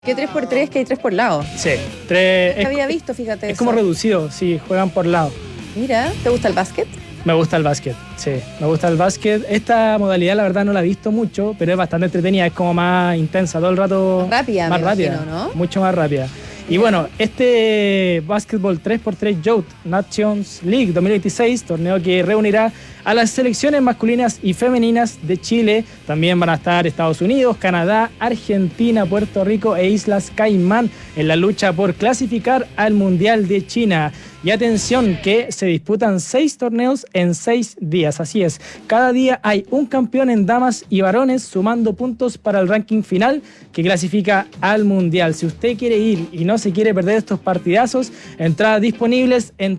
¿Qué 3x3? Que hay 3 por lado. Sí, 3. No había visto, fíjate. Es como reducido, sí, juegan por lado. Mira, ¿te gusta el básquet? Me gusta el básquet, sí, me gusta el básquet. Esta modalidad la verdad no la he visto mucho, pero es bastante entretenida, es como más intensa todo el rato. Rápida, más me rápida, imagino, ¿no? Mucho más rápida. Y bueno, este Basketball 3x3 Youth Nations League 2026, torneo que reunirá a las selecciones masculinas y femeninas de Chile. También van a estar Estados Unidos, Canadá, Argentina, Puerto Rico e Islas Caimán en la lucha por clasificar al Mundial de China. Y atención que se disputan 6 torneos en 6 días, así es. Cada día hay un campeón en damas y varones sumando puntos para el ranking final que clasifica al Mundial. Si usted quiere ir y no se quiere perder estos partidazos, entradas disponibles en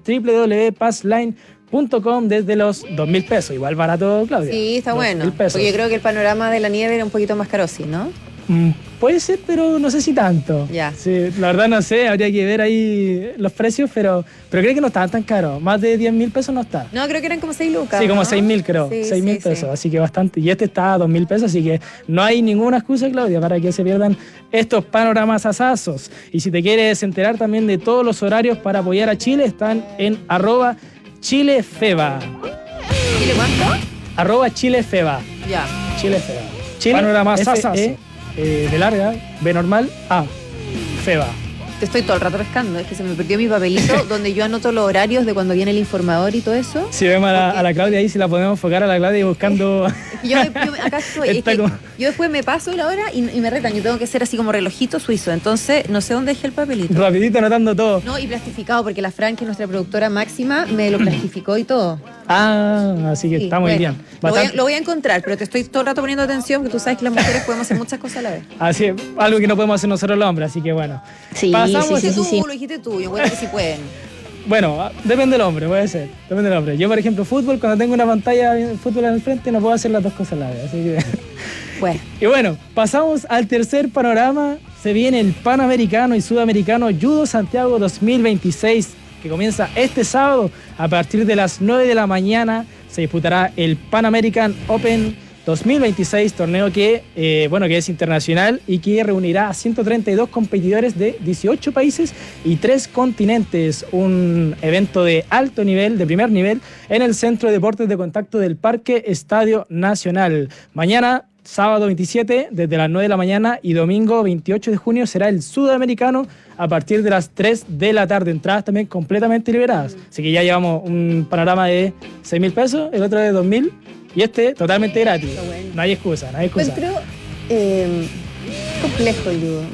www.passline.com desde los 2.000 pesos. Igual barato, Claudia. Sí, está bueno. Porque yo creo que el panorama de la nieve era un poquito más caro, sí, ¿no? Puede ser, pero no sé si tanto. Ya. Sí, la verdad no sé, habría que ver ahí los precios, pero creo que no estaban tan caros. Más de 10.000 pesos no está. No, creo que eran como 6 lucas. Sí, como ¿no? 6.000 creo. Sí, 6.000 sí, pesos, sí. así que bastante. Y este está a 2.000 pesos, así que no hay ninguna excusa, Claudia, para que se pierdan estos panoramas asazos. Y si te quieres enterar también de todos los horarios para apoyar a Chile, están en @ChileFeba. ¿Chile cuánto? @ChileFeba. Ya. ChileFeba. Chile, Panorama F-E, sasazo. de larga, B normal, A. FEBA. Te estoy todo el rato pescando, es que se me perdió mi papelito donde yo anoto los horarios de cuando viene el informador y todo eso. Si vemos a la Claudia ahí, si la podemos enfocar a la Claudia buscando. Yo acá estoy, es que yo después me paso la hora y me retan, yo tengo que ser así como relojito suizo, entonces no sé dónde dejé el papelito. Rapidito anotando todo. No, y plastificado, porque la Fran, que es nuestra productora máxima, me lo plastificó y todo. Así que Sí, está muy bueno, bien. lo voy a encontrar, pero te estoy todo el rato poniendo atención, porque tú sabes que las mujeres podemos hacer muchas cosas a la vez. Así es, algo que no podemos hacer nosotros los hombres, así que bueno. Sí, Pasamos. lo dijiste tú, yo creo que sí pueden. Bueno, depende del hombre, puede ser. Depende del hombre. Yo, por ejemplo, fútbol, cuando tengo una pantalla de fútbol en el frente, no puedo hacer las dos cosas a la vez. Así que. Bueno. Y bueno, pasamos al tercer panorama. Se viene el Panamericano y Sudamericano Judo Santiago 2026, que comienza este sábado a partir de las 9 de la mañana. Se disputará el Pan American Open 2026, torneo que es internacional y que reunirá a 132 competidores de 18 países y 3 continentes. Un evento de alto nivel, de primer nivel, en el Centro de Deportes de Contacto del Parque Estadio Nacional. Mañana, sábado 27, desde las 9 de la mañana, y domingo 28 de junio será el Sudamericano a partir de las 3 de la tarde. Entradas también completamente liberadas. Así que ya llevamos un panorama de 6.000 pesos, el otro de 2.000 y este totalmente gratis. Bueno. No hay excusa, no hay excusa. Encuentro complejo el judo.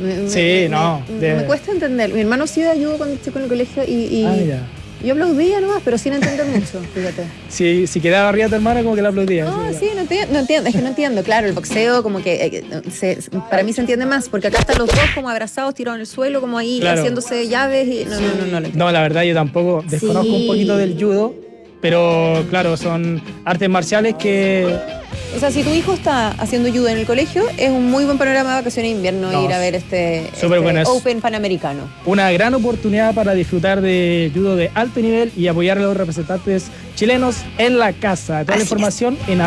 Me cuesta entender. Mi hermano sí da judo cuando estoy con el colegio y mira. Yo aplaudía nomás, pero sin entender mucho, fíjate. Si quedaba arriba tu hermana, como que la aplaudía. No, sí, no entiendo, es que no entiendo. Claro, el boxeo como que para mí se entiende más, porque acá están los dos como abrazados, tirados en el suelo, como ahí haciéndose llaves y no lo entiendo. No, la verdad yo tampoco desconozco un poquito del judo, pero claro, son artes marciales que... O sea, si tu hijo está haciendo judo en el colegio, es un muy buen panorama de vacaciones de invierno ir a ver este Open Panamericano. Una gran oportunidad para disfrutar de judo de alto nivel y apoyar a los representantes chilenos en la casa. Toda la información en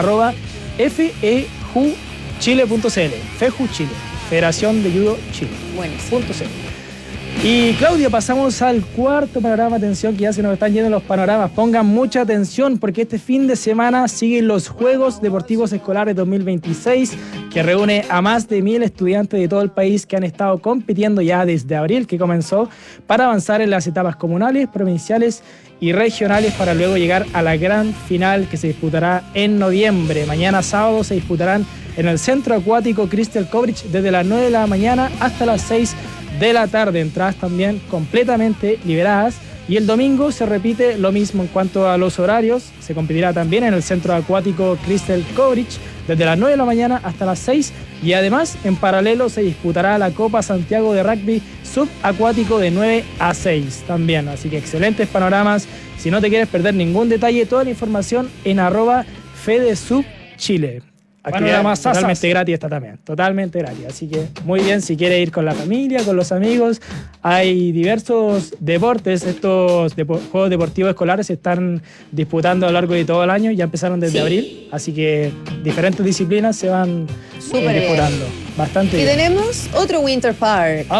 @fejuchile.cl. Feju Chile, Federación de Judo Chile. Buenísimo. Y Claudia, pasamos al cuarto panorama. Atención, que ya se nos están yendo los panoramas. Pongan mucha atención porque este fin de semana siguen los Juegos Deportivos Escolares 2026, que reúne a más de 1.000 estudiantes de todo el país que han estado compitiendo ya desde abril, que comenzó, para avanzar en las etapas comunales, provinciales y regionales, para luego llegar a la gran final que se disputará en noviembre. Mañana sábado se disputarán en el Centro Acuático Crystal Coverage desde las 9 de la mañana hasta las 6 de la tarde. Entradas también completamente liberadas. Y el domingo se repite lo mismo en cuanto a los horarios. Se competirá también en el Centro Acuático Crystal Coverage desde las 9 de la mañana hasta las 6. Y además, en paralelo, se disputará la Copa Santiago de Rugby Subacuático de 9 a 6 también. Así que excelentes panoramas. Si no te quieres perder ningún detalle, toda la información en @FedeSubChile. Actividad más totalmente gratis está también, totalmente gratis. Así que muy bien, si quiere ir con la familia, con los amigos. Hay diversos deportes, estos juegos deportivos escolares se están disputando a lo largo de todo el año, ya empezaron desde abril, así que diferentes disciplinas se van disputando. Bastante bien. Y tenemos otro Winter Park.